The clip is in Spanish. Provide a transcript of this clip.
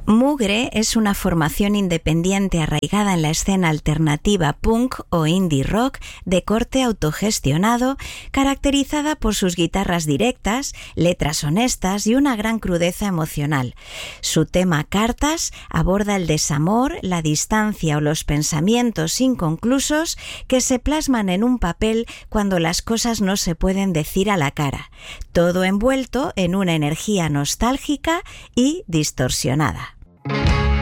Mugre es una formación independiente arraigada en la escena alternativa punk o indie rock de corte autogestionado, caracterizada por sus guitarras directas, letras honestas y una gran crudeza emocional. Su tema Cartas aborda el desamor, la distancia o los pensamientos inconclusos que se plasman en un papel cuando las cosas no se pueden decir a la cara, todo envuelto en una energía nostálgica y distorsionada.